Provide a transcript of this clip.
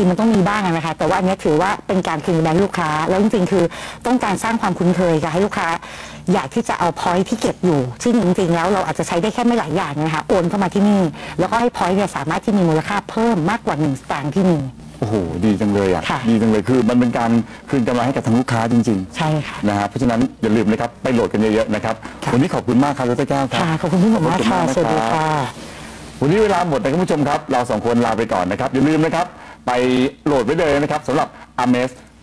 ริงๆมันต้องมีบ้างนะคะแต่ว่าอันนี้ถือว่าเป็นการคืนแบงค์ลูกค้าแล้วจริงๆคือต้องการสร้างความคุ้นเคยค่ะให้ลูกค้าอยากที่จะเอาพอยท์ที่เก็บอยู่ซึ่งจริงๆแล้วเราอาจจะใช้ได้แค่ไม่หลายอย่างนะคะโอนเข้ามาที่นี่แล้วก็ให้พอยท์เนี่ยสามารถที่มีมูลค่าเพิ่มมากกว่า1 สตางค์ที่มีโอ้โหดีจังเลยดีจังเลยคือมันเป็นการคืนกำไรให้กับทางลูกค้าจริงๆใช่ค่ะนะฮะเพราะฉะนั้นอย่าลืมนะครับไปโหลดกันเยอะๆนะครับวันนี้ขอบคุณมากครับดร.แก้วครับขอบคุณพี่หนุ่มมากค่ะสวัสดีค่ะวันนี้เวลาหมดนะคุณผู้ชมครับเรา2 คนลาไปก่อนนะครับอย่าลืมนะครับไปโหลดไว้เลยนะครับสำหรับ Ames